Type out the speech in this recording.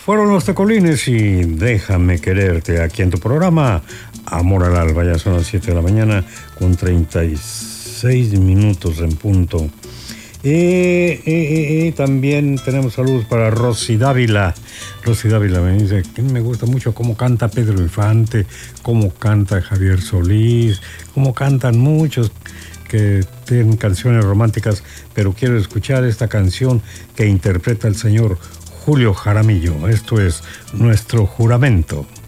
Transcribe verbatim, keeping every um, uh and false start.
Fueron los Tecolines y Déjame Quererte aquí en tu programa Amor al Alba. Ya son las siete de la mañana con treinta y seis minutos en punto. Y, y, y, y también tenemos saludos para Rosy Dávila. Rosy Dávila me dice que me gusta mucho cómo canta Pedro Infante, cómo canta Javier Solís, cómo cantan muchos que tienen canciones románticas, pero quiero escuchar esta canción que interpreta el señor Julio Jaramillo. Esto es Nuestro Juramento.